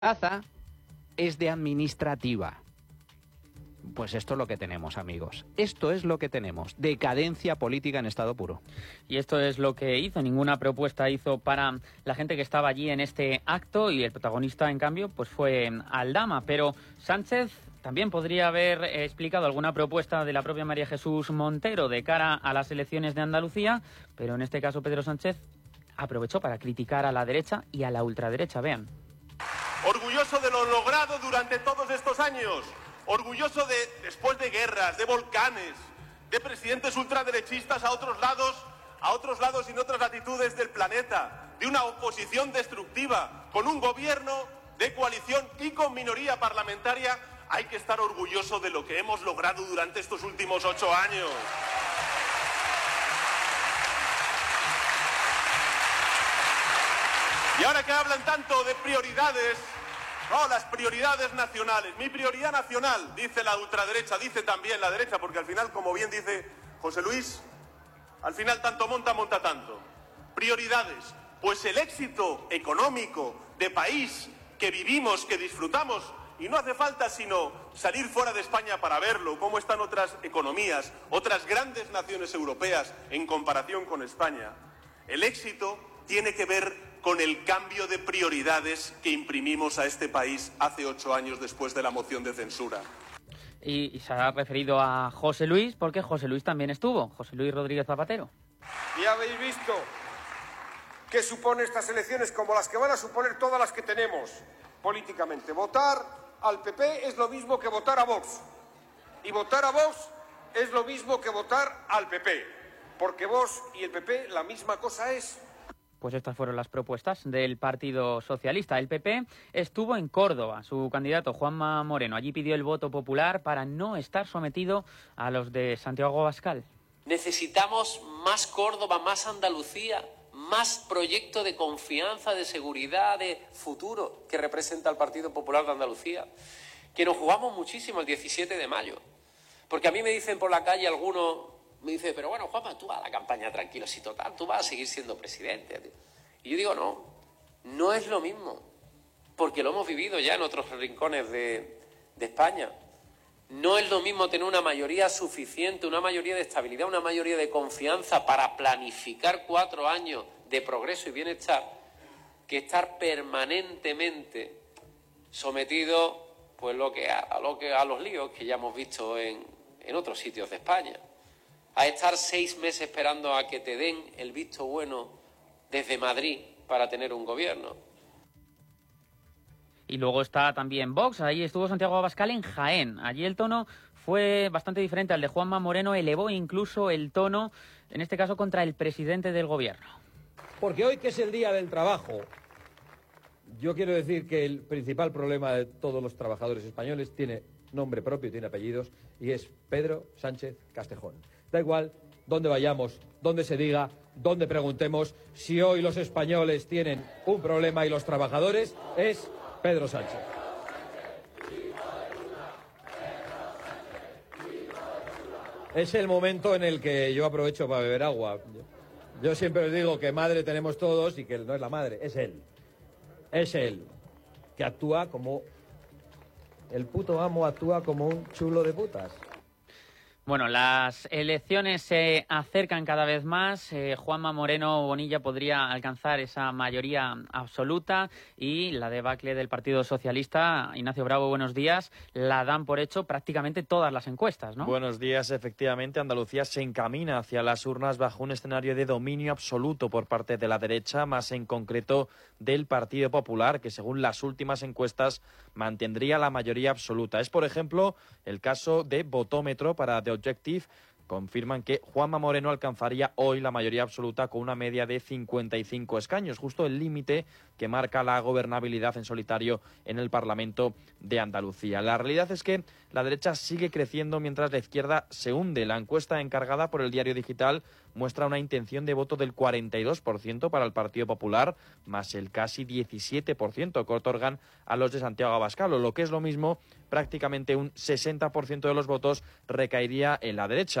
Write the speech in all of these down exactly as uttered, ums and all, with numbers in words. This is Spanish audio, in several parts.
Plaza es de administrativa. Pues esto es lo que tenemos, amigos. Esto es lo que tenemos. Decadencia política en estado puro. Y esto es lo que hizo. Ninguna propuesta hizo para la gente que estaba allí en este acto y el protagonista, en cambio, pues fue Aldama. Pero Sánchez también podría haber explicado alguna propuesta de la propia María Jesús Montero de cara a las elecciones de Andalucía, pero en este caso Pedro Sánchez aprovechó para criticar a la derecha y a la ultraderecha. Vean. Orgulloso de lo logrado durante todos estos años. Orgulloso de, después de guerras, de volcanes, de presidentes ultraderechistas a otros lados, a otros lados y en otras latitudes del planeta, de una oposición destructiva, con un gobierno de coalición y con minoría parlamentaria, hay que estar orgulloso de lo que hemos logrado durante estos últimos ocho años. Y ahora que hablan tanto de prioridades, no, las prioridades nacionales. Mi prioridad nacional, dice la ultraderecha, dice también la derecha, porque al final, como bien dice José Luis, al final tanto monta, monta tanto. Prioridades, pues el éxito económico de país que vivimos, que disfrutamos, y no hace falta sino salir fuera de España para verlo, cómo están otras economías, otras grandes naciones europeas en comparación con España. El éxito tiene que ver con el cambio de prioridades que imprimimos a este país hace ocho años después de la moción de censura. Y, y se ha referido a José Luis, porque José Luis también estuvo, José Luis Rodríguez Zapatero. Y habéis visto qué supone estas elecciones, como las que van a suponer todas las que tenemos políticamente. Votar al P P es lo mismo que votar a Vox. Y votar a Vox es lo mismo que votar al P P. Porque Vox y el P P la misma cosa es. Pues estas fueron las propuestas del Partido Socialista. El P P estuvo en Córdoba. Su candidato, Juanma Moreno, allí pidió el voto popular para no estar sometido a los de Santiago Abascal. Necesitamos más Córdoba, más Andalucía, más proyecto de confianza, de seguridad, de futuro que representa el Partido Popular de Andalucía. Que nos jugamos muchísimo el diecisiete de mayo. Porque a mí me dicen por la calle algunos... Me dice, pero bueno, Juanma, tú vas a la campaña tranquilo, si total, tú vas a seguir siendo presidente. Y yo digo, no, no es lo mismo, porque lo hemos vivido ya en otros rincones de, de España. No es lo mismo tener una mayoría suficiente, una mayoría de estabilidad, una mayoría de confianza para planificar cuatro años de progreso y bienestar, que estar permanentemente sometido pues, lo que, a, lo que, a los líos que ya hemos visto en, en otros sitios de España. A estar seis meses esperando a que te den el visto bueno desde Madrid para tener un gobierno. Y luego está también Vox. Ahí estuvo Santiago Abascal en Jaén. Allí el tono fue bastante diferente al de Juanma Moreno. Elevó incluso el tono, en este caso, contra el presidente del gobierno. Porque hoy, que es el Día del Trabajo, yo quiero decir que el principal problema de todos los trabajadores españoles tiene nombre propio, tiene apellidos, y es Pedro Sánchez Castejón. Da igual dónde vayamos, dónde se diga, dónde preguntemos, si hoy los españoles tienen un problema y los trabajadores, es Pedro Sánchez. Es el momento en el que yo aprovecho para beber agua. Yo siempre os digo que madre tenemos todos y que no es la madre, es él. Es él, que actúa como... El puto amo actúa como un chulo de putas. Bueno, las elecciones se acercan cada vez más. Eh, Juanma Moreno Bonilla podría alcanzar esa mayoría absoluta y la debacle del Partido Socialista. Ignacio Bravo, buenos días. La dan por hecho prácticamente todas las encuestas, ¿no? Buenos días. Efectivamente, Andalucía se encamina hacia las urnas bajo un escenario de dominio absoluto por parte de la derecha, más en concreto del Partido Popular, que según las últimas encuestas mantendría la mayoría absoluta. Es, por ejemplo, el caso de Votómetro para The Objective. Confirman que Juanma Moreno alcanzaría hoy la mayoría absoluta con una media de cincuenta y cinco escaños, justo el límite que marca la gobernabilidad en solitario en el Parlamento de Andalucía. La realidad es que la derecha sigue creciendo mientras la izquierda se hunde. La encuesta encargada por el Diario Digital muestra una intención de voto del cuarenta y dos por ciento para el Partido Popular, más el casi diecisiete por ciento que otorgan a los de Santiago Abascal, o lo que es lo mismo, prácticamente un sesenta por ciento de los votos recaería en la derecha.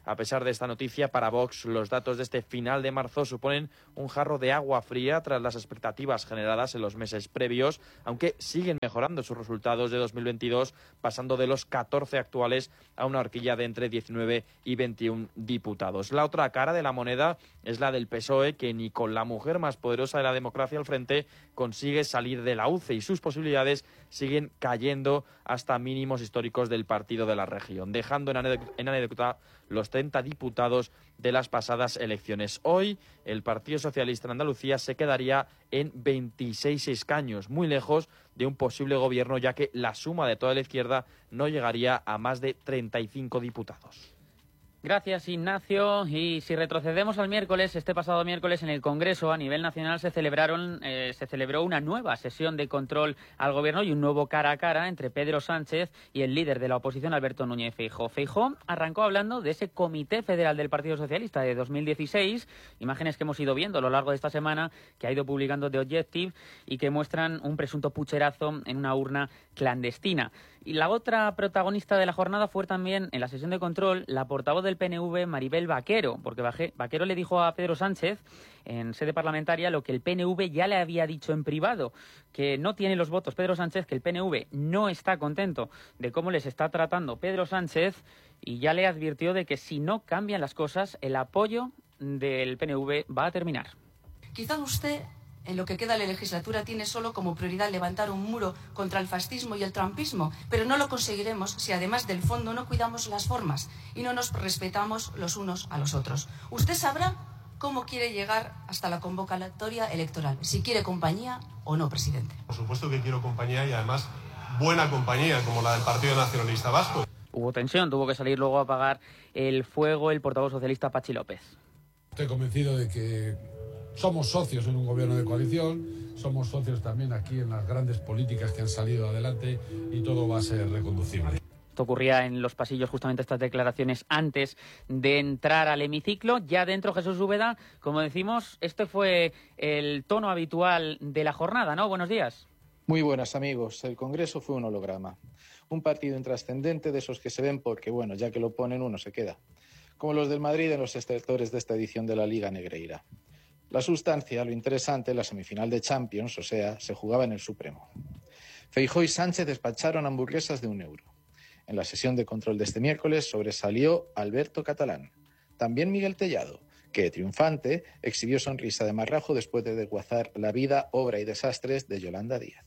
A pesar de esta noticia, para Vox los datos de este final de marzo suponen un jarro de agua fría tras las expectativas generadas en los meses previos, aunque siguen mejorando sus resultados de dos mil veintidós, pasando de los catorce actuales a una horquilla de entre diecinueve y veintiún diputados. La otra cara de la moneda es la del P S O E, que ni con la mujer más poderosa de la democracia al frente consigue salir de la U C E y sus posibilidades siguen cayendo hasta mínimos históricos del partido de la región, dejando en anécdota los treinta diputados de las pasadas elecciones. Hoy, el Partido Socialista en Andalucía se quedaría en veintiséis escaños, muy lejos de un posible gobierno, ya que la suma de toda la izquierda no llegaría a más de treinta y cinco diputados. Gracias, Ignacio. Y si retrocedemos al miércoles, este pasado miércoles en el Congreso a nivel nacional se celebraron, eh, se celebró una nueva sesión de control al Gobierno y un nuevo cara a cara entre Pedro Sánchez y el líder de la oposición, Alberto Núñez Feijóo. Feijóo arrancó hablando de ese Comité Federal del Partido Socialista de dos mil dieciséis, imágenes que hemos ido viendo a lo largo de esta semana, que ha ido publicando The Objective y que muestran un presunto pucherazo en una urna clandestina. Y la otra protagonista de la jornada fue también, en la sesión de control, la portavoz del P N V, Maribel Vaquero, porque Vaquero le dijo a Pedro Sánchez, en sede parlamentaria, lo que el P N V ya le había dicho en privado, que no tiene los votos Pedro Sánchez, que el P N V no está contento de cómo les está tratando Pedro Sánchez, y ya le advirtió de que si no cambian las cosas, el apoyo del P N V va a terminar. Quizá usted, en lo que queda de la legislatura, tiene solo como prioridad levantar un muro contra el fascismo y el trumpismo, pero no lo conseguiremos si además del fondo no cuidamos las formas y no nos respetamos los unos a los otros. Usted sabrá cómo quiere llegar hasta la convocatoria electoral, si quiere compañía o no, presidente. Por supuesto que quiero compañía y además buena compañía, como la del Partido Nacionalista Vasco. Hubo tensión, tuvo que salir luego a apagar el fuego el portavoz socialista Pachi López. Estoy convencido de que somos socios en un gobierno de coalición, somos socios también aquí en las grandes políticas que han salido adelante y todo va a ser reconducible. Esto ocurría en los pasillos, justamente estas declaraciones antes de entrar al hemiciclo. Ya dentro, Jesús Úbeda, como decimos, este fue el tono habitual de la jornada, ¿no? Buenos días. Muy buenas, amigos. El Congreso fue un holograma. Un partido intrascendente de esos que se ven porque, bueno, ya que lo ponen uno se queda. Como los del Madrid en los extractores de esta edición de la Liga Negreira. La sustancia, lo interesante, la semifinal de Champions, o sea, se jugaba en el Supremo. Feijóo y Sánchez despacharon hamburguesas de un euro. En la sesión de control de este miércoles sobresalió Alberto Catalán. También Miguel Tellado, que, triunfante, exhibió sonrisa de marrajo después de desguazar la vida, obra y desastres de Yolanda Díaz.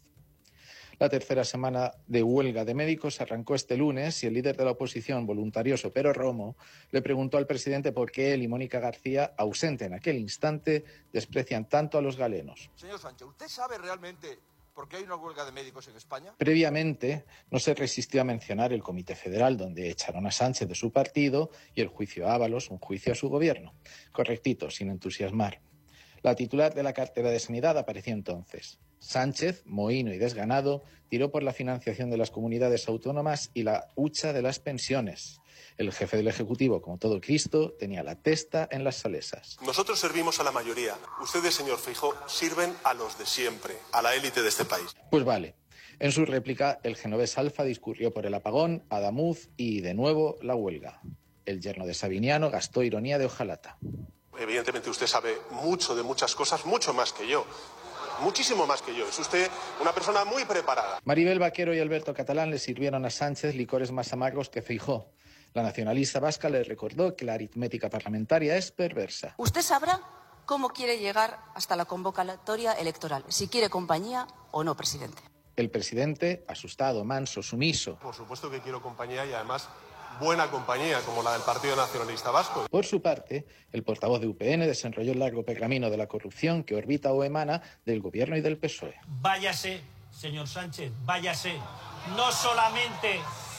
La tercera semana de huelga de médicos arrancó este lunes y el líder de la oposición, voluntarioso pero Romo, le preguntó al presidente por qué él y Mónica García, ausente en aquel instante, desprecian tanto a los galenos. Señor Sánchez, ¿usted sabe realmente por qué hay una huelga de médicos en España? Previamente, no se resistió a mencionar el Comité Federal, donde echaron a Sánchez de su partido, y el juicio a Ábalos, un juicio a su gobierno. Correctito, sin entusiasmar. La titular de la cartera de Sanidad apareció entonces. Sánchez, mohíno y desganado, tiró por la financiación de las comunidades autónomas y la hucha de las pensiones. El jefe del Ejecutivo, como todo Cristo, tenía la testa en las salesas. Nosotros servimos a la mayoría. Ustedes, señor Feijóo, sirven a los de siempre, a la élite de este país. Pues vale. En su réplica, el genovés Alfa discurrió por el apagón, Adamuz y, de nuevo, la huelga. El yerno de Sabiniano gastó ironía de hojalata. Evidentemente usted sabe mucho de muchas cosas, mucho más que yo. Muchísimo más que yo. Es usted una persona muy preparada. Maribel Vaquero y Alberto Catalán le sirvieron a Sánchez licores más amargos que Feijóo. La nacionalista vasca le recordó que la aritmética parlamentaria es perversa. Usted sabrá cómo quiere llegar hasta la convocatoria electoral, si quiere compañía o no, presidente. El presidente, asustado, manso, sumiso. Por supuesto que quiero compañía y además buena compañía, como la del Partido Nacionalista Vasco. Por su parte, el portavoz de U P N desenrolló el largo pergamino de la corrupción que orbita o emana del gobierno y del P S O E. Váyase, señor Sánchez, váyase. No solamente,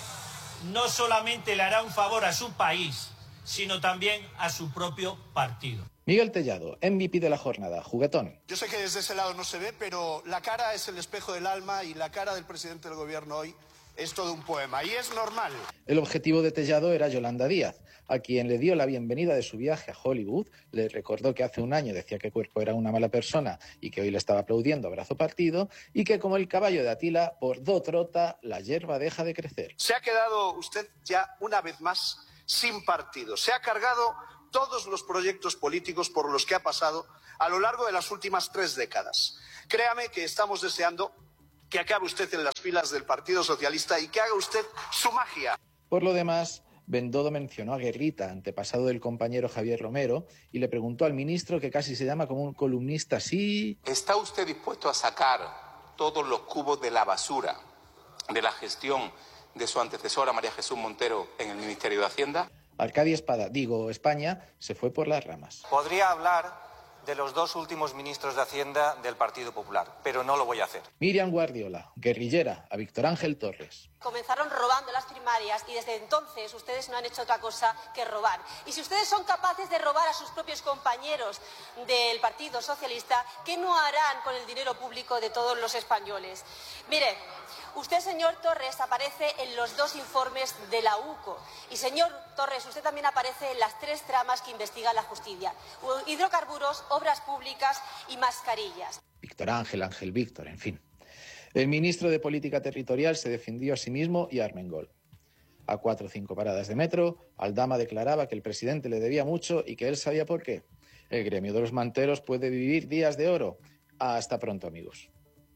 no solamente le hará un favor a su país, sino también a su propio partido. Miguel Tellado, M V P de la jornada, juguetón. Yo sé que desde ese lado no se ve, pero la cara es el espejo del alma y la cara del presidente del gobierno hoy es todo un poema, y es normal. El objetivo de Tellado era Yolanda Díaz, a quien le dio la bienvenida de su viaje a Hollywood, le recordó que hace un año decía que Cuerpo era una mala persona y que hoy le estaba aplaudiendo a brazo partido, y que como el caballo de Atila, por do trota, la hierba deja de crecer. Se ha quedado usted ya una vez más sin partido. Se ha cargado todos los proyectos políticos por los que ha pasado a lo largo de las últimas tres décadas. Créame que estamos deseando que acabe usted en las filas del Partido Socialista y que haga usted su magia. Por lo demás, Bendodo mencionó a Guerrita, antepasado del compañero Javier Romero, y le preguntó al ministro, que casi se llama como un columnista así... ¿Está usted dispuesto a sacar todos los cubos de la basura de la gestión de su antecesora María Jesús Montero en el Ministerio de Hacienda? Arcadia Espada, digo España, se fue por las ramas. Podría hablar de los dos últimos ministros de Hacienda del Partido Popular, pero no lo voy a hacer. Miriam Guardiola, guerrillera, a Víctor Ángel Torres. Comenzaron robando las primarias y desde entonces ustedes no han hecho otra cosa que robar. Y si ustedes son capaces de robar a sus propios compañeros del Partido Socialista, ¿qué no harán con el dinero público de todos los españoles? Mire, usted, señor Torres, aparece en los dos informes de la U C O. Y, señor Torres, usted también aparece en las tres tramas que investiga la justicia: hidrocarburos, obras públicas y mascarillas. Víctor Ángel, Ángel Víctor, en fin. El ministro de Política Territorial se defendió a sí mismo y a Armengol. A cuatro o cinco paradas de metro, Aldama declaraba que el presidente le debía mucho y que él sabía por qué. El gremio de los manteros puede vivir días de oro. Hasta pronto, amigos.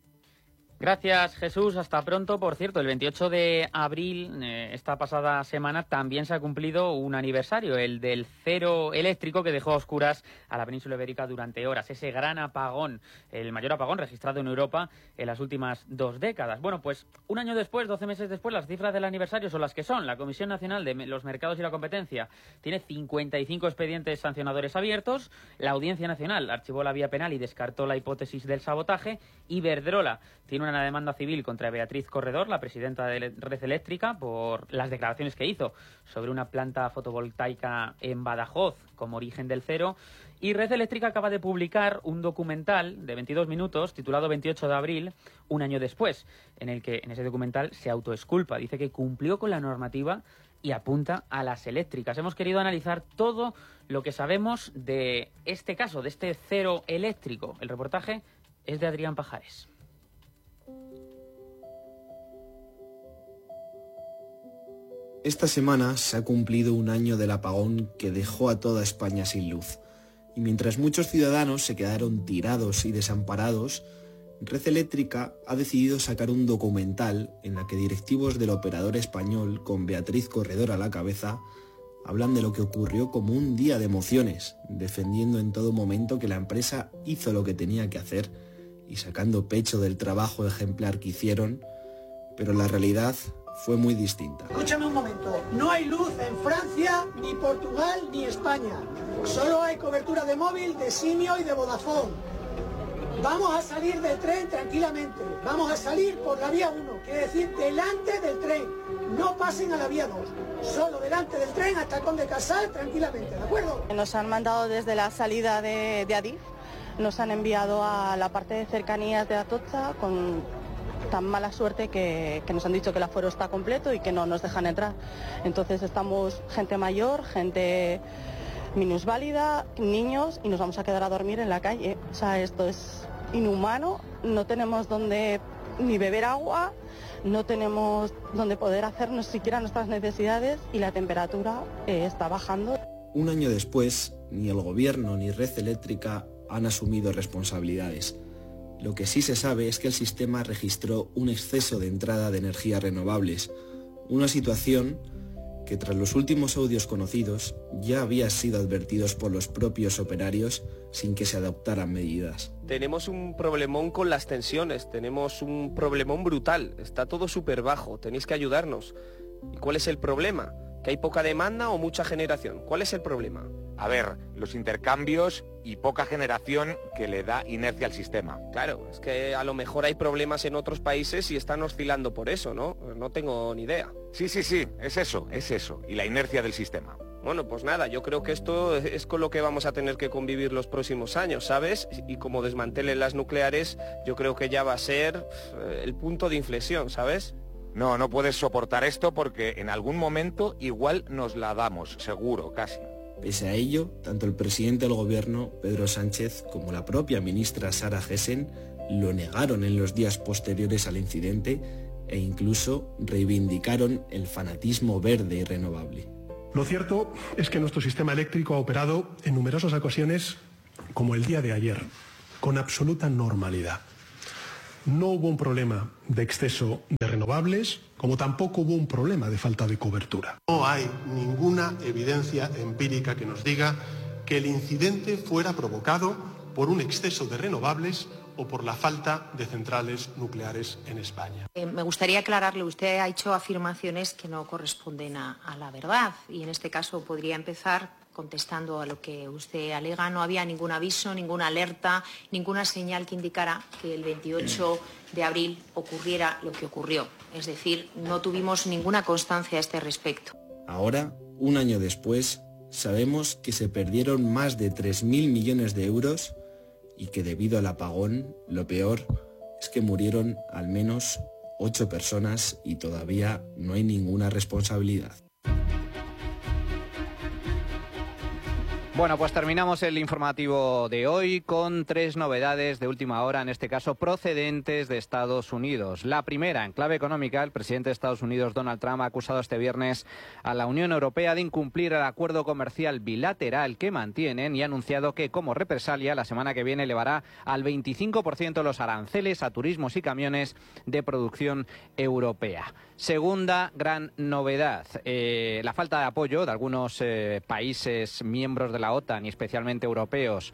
Gracias, Jesús. Hasta pronto. Por cierto, el veintiocho de abril, eh, esta pasada semana, también se ha cumplido un aniversario, el del cero eléctrico que dejó a oscuras a la península ibérica durante horas. Ese gran apagón, el mayor apagón registrado en Europa en las últimas dos décadas. Bueno, pues un año después, doce meses después, las cifras del aniversario son las que son. La Comisión Nacional de los Mercados y la Competencia tiene cincuenta y cinco expedientes sancionadores abiertos. La Audiencia Nacional archivó la vía penal y descartó la hipótesis del sabotaje. Iberdrola tiene una demanda civil contra Beatriz Corredor, la presidenta de Red Eléctrica, por las declaraciones que hizo sobre una planta fotovoltaica en Badajoz como origen del cero. Y Red Eléctrica acaba de publicar un documental de veintidós minutos titulado veintiocho de abril, un año después, en el que en ese documental se autoexculpa. Dice que cumplió con la normativa y apunta a las eléctricas. Hemos querido analizar todo lo que sabemos de este caso, de este cero eléctrico. El reportaje es de Adrián Pajares. Esta semana se ha cumplido un año del apagón que dejó a toda España sin luz. Y mientras muchos ciudadanos se quedaron tirados y desamparados, Red Eléctrica ha decidido sacar un documental en la que directivos del operador español, con Beatriz Corredor a la cabeza, hablan de lo que ocurrió como un día de emociones, defendiendo en todo momento que la empresa hizo lo que tenía que hacer y sacando pecho del trabajo ejemplar que hicieron, pero la realidad fue muy distinta. Escúchame un momento, no hay luz en Francia, ni Portugal, ni España. Solo hay cobertura de móvil, de Simio y de Vodafone. Vamos a salir del tren tranquilamente. Vamos a salir por la vía uno, quiere decir delante del tren. No pasen a la vía dos, solo delante del tren hasta Conde Casal tranquilamente, ¿de acuerdo? Nos han mandado desde la salida de, de Adif, nos han enviado a la parte de cercanías de Atocha con tan mala suerte que, que nos han dicho que el aforo está completo y que no nos dejan entrar. Entonces estamos gente mayor, gente minusválida, niños, y nos vamos a quedar a dormir en la calle. O sea, esto es inhumano, no tenemos donde ni beber agua, no tenemos donde poder hacernos siquiera nuestras necesidades y la temperatura eh, está bajando. Un año después, ni el gobierno ni Red Eléctrica han asumido responsabilidades. Lo que sí se sabe es que el sistema registró un exceso de entrada de energías renovables, una situación que tras los últimos audios conocidos ya había sido advertidos por los propios operarios sin que se adoptaran medidas. Tenemos un problemón con las tensiones, tenemos un problemón brutal, está todo súper bajo, tenéis que ayudarnos. ¿Y cuál es el problema? ¿Que hay poca demanda o mucha generación? ¿Cuál es el problema? A ver, los intercambios y poca generación que le da inercia al sistema. Claro, es que a lo mejor hay problemas en otros países y están oscilando por eso, ¿no? No tengo ni idea. Sí, sí, sí, es eso, es eso, y la inercia del sistema. Bueno, pues nada, yo creo que esto es con lo que vamos a tener que convivir los próximos años, ¿sabes? Y como desmantelen las nucleares, yo creo que ya va a ser el punto de inflexión, ¿sabes? No, no puedes soportar esto porque en algún momento igual nos la damos, seguro, casi. Pese a ello, tanto el presidente del gobierno, Pedro Sánchez, como la propia ministra Sara Gessen lo negaron en los días posteriores al incidente e incluso reivindicaron el fanatismo verde y renovable. Lo cierto es que nuestro sistema eléctrico ha operado en numerosas ocasiones como el día de ayer, con absoluta normalidad. No hubo un problema de exceso de renovables, como tampoco hubo un problema de falta de cobertura. No hay ninguna evidencia empírica que nos diga que el incidente fuera provocado por un exceso de renovables o por la falta de centrales nucleares en España. Eh, me gustaría aclararle, usted ha hecho afirmaciones que no corresponden a, a la verdad y en este caso podría empezar contestando a lo que usted alega. No había ningún aviso, ninguna alerta, ninguna señal que indicara que el veintiocho de abril ocurriera lo que ocurrió. Es decir, no tuvimos ninguna constancia a este respecto. Ahora, un año después, sabemos que se perdieron más de tres mil millones de euros y que debido al apagón, lo peor es que murieron al menos ocho personas y todavía no hay ninguna responsabilidad. Bueno, pues terminamos el informativo de hoy con tres novedades de última hora, en este caso procedentes de Estados Unidos. La primera, en clave económica, el presidente de Estados Unidos, Donald Trump, ha acusado este viernes a la Unión Europea de incumplir el acuerdo comercial bilateral que mantienen y ha anunciado que, como represalia, la semana que viene elevará al veinticinco por ciento los aranceles a turismos y camiones de producción europea. Segunda gran novedad, eh, la falta de apoyo de algunos eh, países miembros de la OTAN y especialmente europeos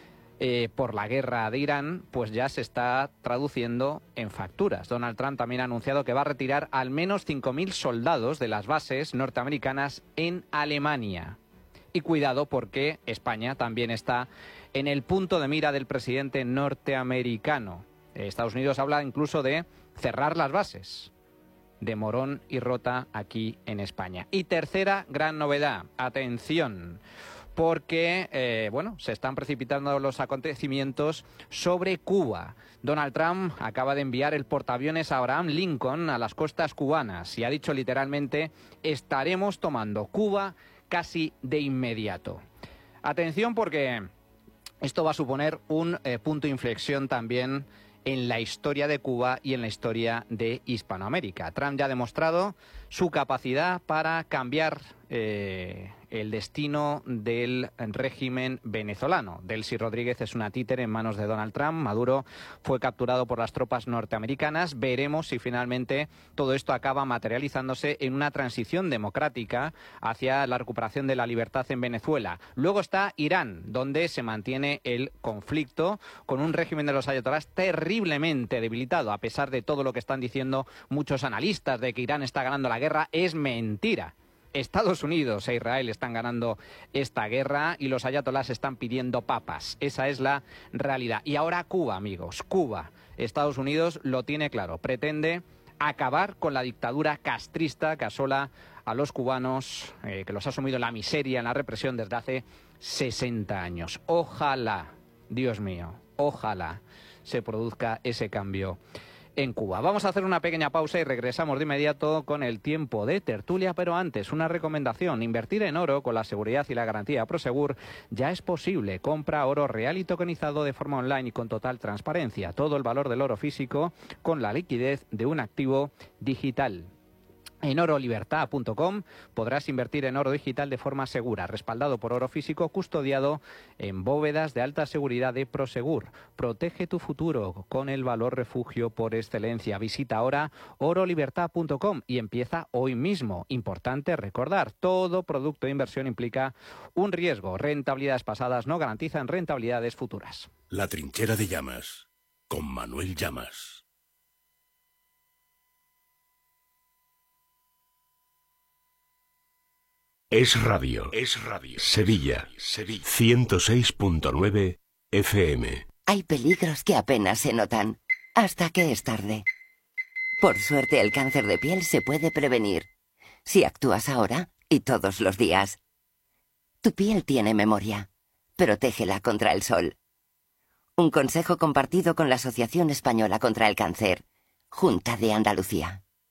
eh, por la guerra de Irán, pues ya se está traduciendo en facturas. Donald Trump también ha anunciado que va a retirar al menos cinco mil soldados de las bases norteamericanas en Alemania. Y cuidado porque España también está en el punto de mira del presidente norteamericano. Eh, Estados Unidos habla incluso de cerrar las bases de Morón y Rota aquí en España. Y tercera gran novedad, atención, porque eh, bueno, se están precipitando los acontecimientos sobre Cuba. Donald Trump acaba de enviar el portaaviones Abraham Lincoln a las costas cubanas y ha dicho literalmente: estaremos tomando Cuba casi de inmediato. Atención porque esto va a suponer un eh, punto de inflexión también en la historia de Cuba y en la historia de Hispanoamérica. Trump ya ha demostrado su capacidad para cambiar eh, el destino del régimen venezolano. Delcy Rodríguez es una títere en manos de Donald Trump. Maduro fue capturado por las tropas norteamericanas. Veremos si finalmente todo esto acaba materializándose en una transición democrática hacia la recuperación de la libertad en Venezuela. Luego está Irán, donde se mantiene el conflicto con un régimen de los ayatolás terriblemente debilitado, a pesar de todo lo que están diciendo muchos analistas de que Irán está ganando la guerra. Es mentira. Estados Unidos e Israel están ganando esta guerra y los ayatolás están pidiendo papas. Esa es la realidad. Y ahora Cuba, amigos, Cuba. Estados Unidos lo tiene claro, pretende acabar con la dictadura castrista que asola a los cubanos, eh, que los ha sumido en la miseria, en la represión desde hace sesenta años. Ojalá, Dios mío, ojalá se produzca ese cambio en Cuba. Vamos a hacer una pequeña pausa y regresamos de inmediato con el tiempo de tertulia, pero antes una recomendación: invertir en oro con la seguridad y la garantía Prosegur ya es posible. Compra oro real y tokenizado de forma online y con total transparencia. Todo el valor del oro físico con la liquidez de un activo digital. En oro libertad punto com podrás invertir en oro digital de forma segura, respaldado por oro físico, custodiado en bóvedas de alta seguridad de Prosegur. Protege tu futuro con el valor refugio por excelencia. Visita ahora oro libertad punto com y empieza hoy mismo. Importante recordar, todo producto de inversión implica un riesgo. Rentabilidades pasadas no garantizan rentabilidades futuras. La trinchera de Llamas, con Manuel Llamas. Es Radio. Es Radio. Sevilla. Sevilla. ciento seis punto nueve F M. Hay peligros que apenas se notan, hasta que es tarde. Por suerte, el cáncer de piel se puede prevenir, si actúas ahora y todos los días. Tu piel tiene memoria. Protégela contra el sol. Un consejo compartido con la Asociación Española contra el Cáncer. Junta de Andalucía.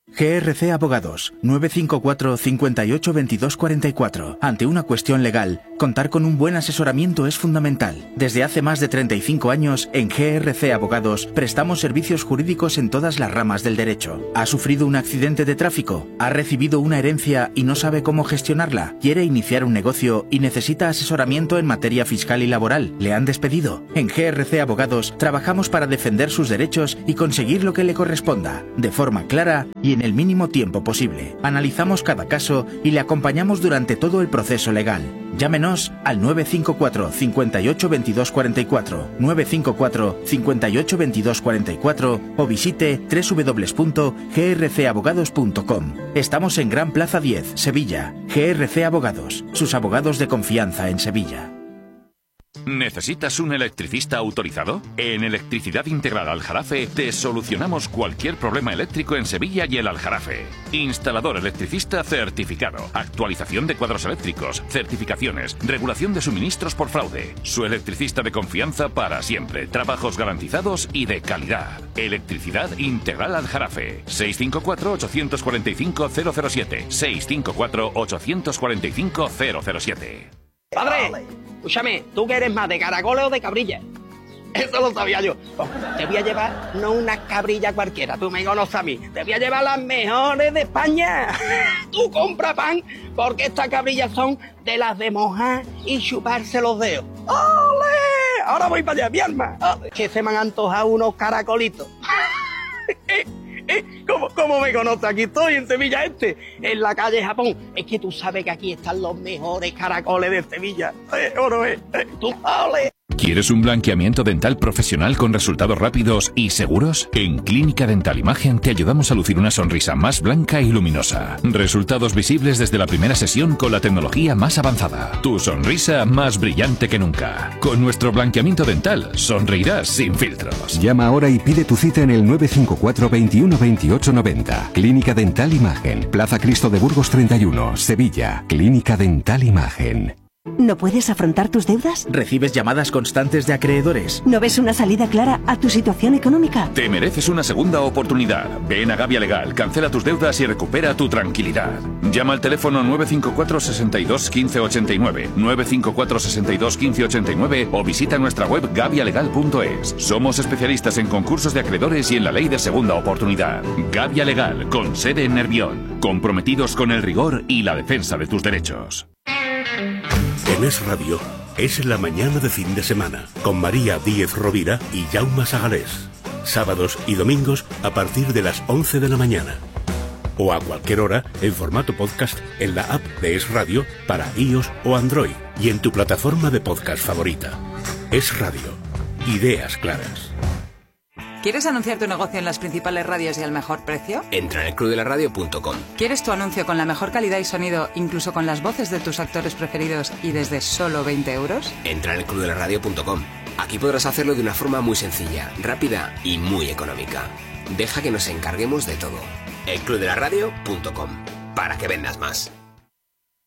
G R C Abogados, nueve cinco cuatro, cinco ocho, veintidós cuarenta y cuatro. Ante una cuestión legal, contar con un buen asesoramiento es fundamental. Desde hace más de treinta y cinco años, en G R C Abogados, prestamos servicios jurídicos en todas las ramas del derecho. ¿Ha sufrido un accidente de tráfico? ¿Ha recibido una herencia y no sabe cómo gestionarla? ¿Quiere iniciar un negocio y necesita asesoramiento en materia fiscal y laboral? ¿Le han despedido? En G R C Abogados, trabajamos para defender sus derechos y conseguir lo que le corresponda, de forma clara y en el mínimo tiempo posible. Analizamos cada caso y le acompañamos durante todo el proceso legal. Llámenos al nueve cinco cuatro, cinco ocho, veintidós cuarenta y cuatro, nueve cinco cuatro, cinco ocho, veintidós cuarenta y cuatro o visite doble u doble u doble u punto g r c abogados punto com. Estamos en Gran Plaza diez, Sevilla. G R C Abogados, sus abogados de confianza en Sevilla. ¿Necesitas un electricista autorizado? En Electricidad Integral Aljarafe te solucionamos cualquier problema eléctrico en Sevilla y el Aljarafe. Instalador electricista certificado, actualización de cuadros eléctricos, certificaciones, regulación de suministros por fraude. Su electricista de confianza para siempre, trabajos garantizados y de calidad. Electricidad Integral Aljarafe. seis cinco cuatro, ocho cuatro cinco, cero cero siete. seis cinco cuatro, ocho cuatro cinco, cero cero siete. Padre, escúchame, ¿tú que eres más de caracoles o de cabrilla? Eso lo sabía yo. Pues te voy a llevar no una cabrilla cualquiera, tú me conoces a mí. Te voy a llevar las mejores de España. Tú compra pan, porque estas cabrillas son de las de mojar y chuparse los dedos. ¡Ole! Ahora voy para allá, mi alma. ¡Ole! Que se me han antojado unos caracolitos. ¿Cómo, ¿Cómo me conoces? Aquí estoy, en Sevilla Este, en la calle Japón. Es que tú sabes que aquí están los mejores caracoles de Sevilla. ¿Eh, o no es? ¿Eh? ¿Tú? ¡Ole! ¿Quieres un blanqueamiento dental profesional con resultados rápidos y seguros? En Clínica Dental Imagen te ayudamos a lucir una sonrisa más blanca y luminosa. Resultados visibles desde la primera sesión con la tecnología más avanzada. Tu sonrisa más brillante que nunca. Con nuestro blanqueamiento dental sonreirás sin filtros. Llama ahora y pide tu cita en el nueve cinco cuatro, veintiuno, veintiocho, noventa. Clínica Dental Imagen. Plaza Cristo de Burgos treinta y uno, Sevilla. Clínica Dental Imagen. ¿No puedes afrontar tus deudas? ¿Recibes llamadas constantes de acreedores? ¿No ves una salida clara a tu situación económica? Te mereces una segunda oportunidad. Ven a Gavia Legal, cancela tus deudas y recupera tu tranquilidad. Llama al teléfono nueve cinco cuatro, seis dos, uno cinco ocho nueve, nueve cinco cuatro, seis dos, uno cinco ocho nueve o visita nuestra web gavia legal punto es. Somos especialistas en concursos de acreedores y en la ley de segunda oportunidad. Gavia Legal, con sede en Nervión. Comprometidos con el rigor y la defensa de tus derechos. En Es Radio, es la mañana de fin de semana, con María Díez Rovira y Jaume Sagalés. Sábados y domingos a partir de las once de la mañana. O a cualquier hora en formato podcast en la app de Es Radio para iOS o Android y en tu plataforma de podcast favorita. Es Radio. Ideas claras. ¿Quieres anunciar tu negocio en las principales radios y al mejor precio? Entra en el club de la radio punto com. ¿Quieres tu anuncio con la mejor calidad y sonido, incluso con las voces de tus actores preferidos y desde solo veinte euros? Entra en el club de la radio punto com. Aquí podrás hacerlo de una forma muy sencilla, rápida y muy económica. Deja que nos encarguemos de todo. el club de la radio punto com. Para que vendas más.